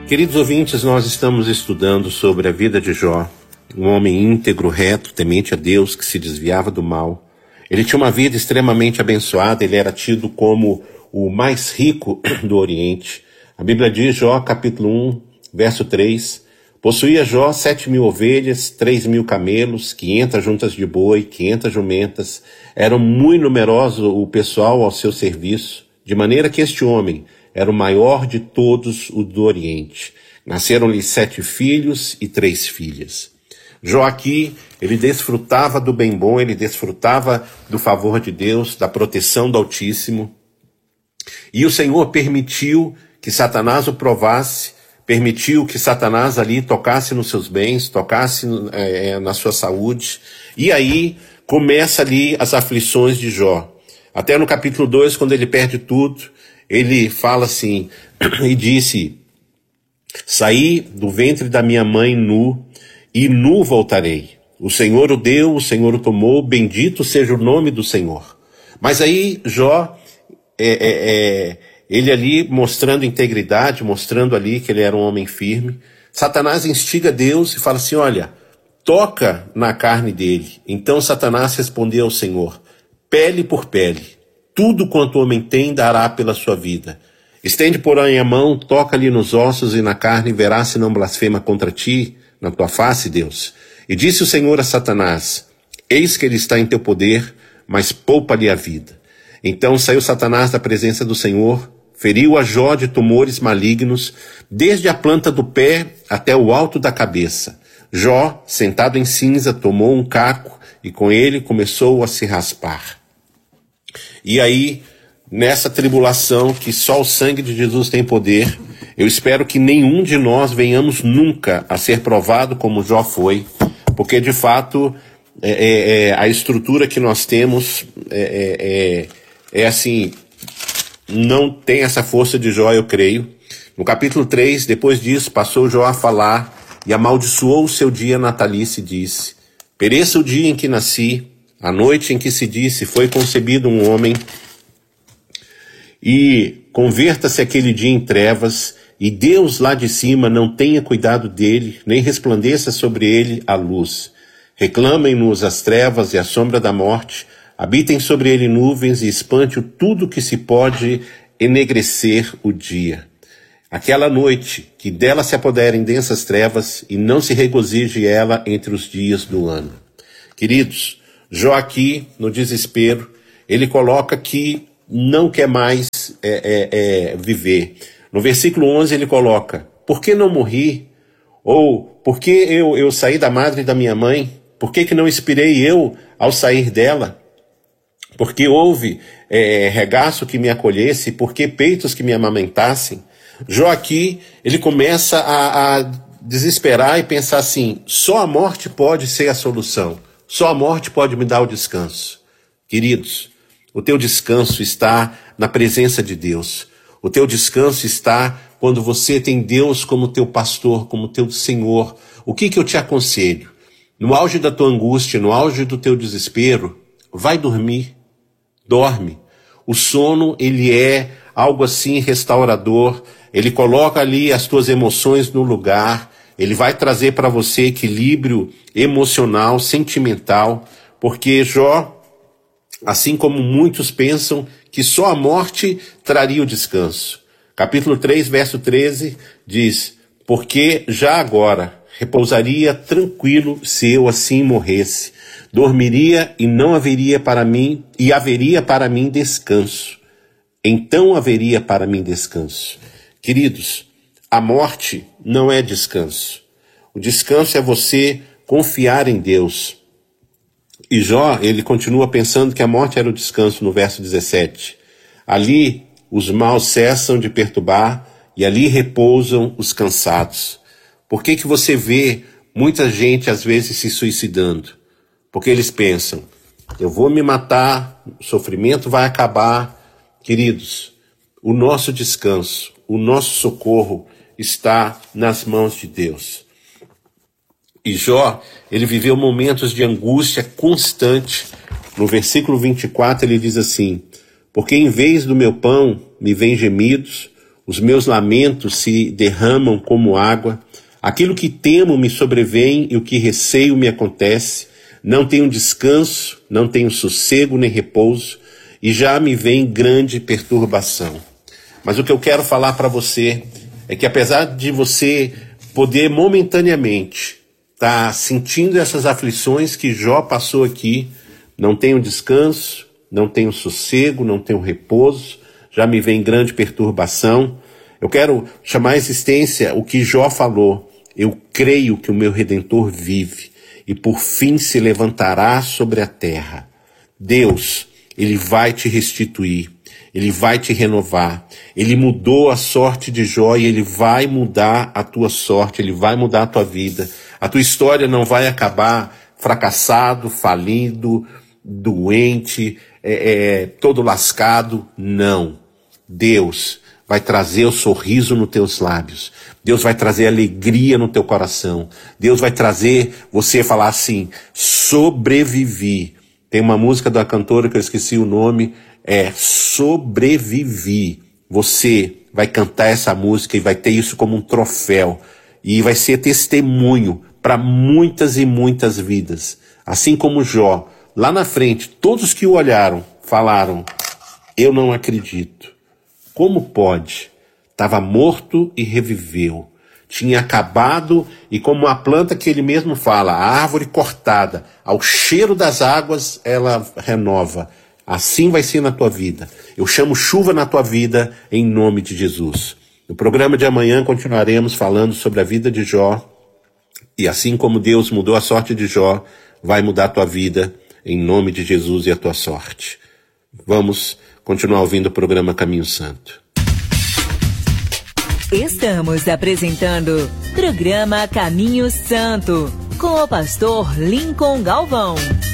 Queridos ouvintes, nós estamos estudando sobre a vida de Jó, um homem íntegro, reto, temente a Deus, que se desviava do mal. Ele tinha uma vida extremamente abençoada, ele era tido como o mais rico do Oriente. A Bíblia diz, Jó, capítulo 1, verso 3, possuía Jó 7.000 ovelhas, 3.000 camelos, 500 juntas de boi, 500 jumentas. Era muito numeroso o pessoal ao seu serviço, de maneira que este homem era o maior de todos os do Oriente. Nasceram-lhe 7 filhos e 3 filhas. Jó aqui, ele desfrutava do bem bom, ele desfrutava do favor de Deus, da proteção do Altíssimo. E o Senhor permitiu que Satanás o provasse, permitiu que Satanás ali tocasse nos seus bens, tocasse na sua saúde. E aí começa ali as aflições de Jó. Até no capítulo 2, quando ele perde tudo, ele fala assim, e disse, saí do ventre da minha mãe nu, e nu voltarei. O Senhor o deu, o Senhor o tomou, bendito seja o nome do Senhor. Mas aí Jó, ele ali mostrando integridade, mostrando ali que ele era um homem firme, Satanás instiga Deus e fala assim, olha, toca na carne dele. Então Satanás respondeu ao Senhor, pele por pele. Tudo quanto o homem tem dará pela sua vida. Estende, porém, a mão, toca-lhe nos ossos e na carne, e verás se não blasfema contra ti, na tua face, Deus. E disse o Senhor a Satanás, eis que ele está em teu poder, mas poupa-lhe a vida. Então saiu Satanás da presença do Senhor, feriu a Jó de tumores malignos, desde a planta do pé até o alto da cabeça. Jó, sentado em cinza, tomou um caco, e com ele começou a se raspar. E aí, nessa tribulação que só o sangue de Jesus tem poder, eu espero que nenhum de nós venhamos nunca a ser provado como Jó foi, porque de fato a estrutura que nós temos é assim, não tem essa força de Jó, eu creio. No capítulo 3, depois disso, passou Jó a falar e amaldiçoou o seu dia natalício e disse, pereça o dia em que nasci, a noite em que se disse, foi concebido um homem, e converta-se aquele dia em trevas, e Deus lá de cima não tenha cuidado dele, nem resplandeça sobre ele a luz. Reclamem-nos as trevas e a sombra da morte, habitem sobre ele nuvens e espante tudo que se pode enegrecer o dia. Aquela noite, que dela se apoderem densas trevas, e não se regozije ela entre os dias do ano. Queridos, Jó aqui, no desespero, ele coloca que não quer mais viver. No versículo 11 ele coloca, por que não morri? Ou, por que eu saí da madre da minha mãe? Por que não expirei eu ao sair dela? Porque houve regaço que me acolhesse? Por que peitos que me amamentassem? Jó aqui, ele começa a desesperar e pensar assim, só a morte pode ser a solução. Só a morte pode me dar o descanso. Queridos, o teu descanso está na presença de Deus. O teu descanso está quando você tem Deus como teu pastor, como teu Senhor. O que eu te aconselho? No auge da tua angústia, no auge do teu desespero, vai dormir. Dorme. O sono, ele é algo assim restaurador. Ele coloca ali as tuas emoções no lugar. Ele vai trazer para você equilíbrio emocional, sentimental, porque Jó, assim como muitos pensam que só a morte traria o descanso. Capítulo 3, verso 13, diz, porque já agora repousaria tranquilo se eu assim morresse, dormiria e não haveria para mim, e haveria para mim descanso. Então haveria para mim descanso. Queridos, a morte não é descanso. O descanso é você confiar em Deus. E Jó, ele continua pensando que a morte era o descanso no verso 17. Ali os maus cessam de perturbar e ali repousam os cansados. Por que você vê muita gente às vezes se suicidando? Porque eles pensam, eu vou me matar, o sofrimento vai acabar. Queridos, o nosso descanso, o nosso socorro está nas mãos de Deus. E Jó, ele viveu momentos de angústia constante. No versículo 24 ele diz assim, porque em vez do meu pão me vêm gemidos, os meus lamentos se derramam como água, aquilo que temo me sobrevém e o que receio me acontece, não tenho descanso, não tenho sossego nem repouso, e já me vem grande perturbação. Mas o que eu quero falar para você é que apesar de você poder momentaneamente estar sentindo essas aflições que Jó passou aqui, não tenho descanso, não tenho sossego, não tenho repouso, já me vem grande perturbação. Eu quero chamar à existência o que Jó falou. Eu creio que o meu Redentor vive e por fim se levantará sobre a terra. Deus, Ele vai te restituir, Ele vai te renovar. Ele mudou a sorte de Jó e Ele vai mudar a tua sorte, Ele vai mudar a tua vida. A tua história não vai acabar fracassado, falido, doente, todo lascado. Não. Deus vai trazer o sorriso nos teus lábios. Deus vai trazer alegria no teu coração. Deus vai trazer você falar assim, sobrevivi. Tem uma música da cantora que eu esqueci o nome, Sobrevivi. Você vai cantar essa música e vai ter isso como um troféu. E vai ser testemunho para muitas e muitas vidas. Assim como Jó, lá na frente, todos que o olharam, falaram, eu não acredito. Como pode? Estava morto e reviveu. Tinha acabado e como a planta que ele mesmo fala, a árvore cortada, ao cheiro das águas ela renova. Assim vai ser na tua vida. Eu chamo chuva na tua vida em nome de Jesus. No programa de amanhã continuaremos falando sobre a vida de Jó. E assim como Deus mudou a sorte de Jó, vai mudar a tua vida em nome de Jesus e a tua sorte. Vamos continuar ouvindo o programa Caminho Santo. Estamos apresentando programa Caminho Santo com o pastor Lincoln Galvão.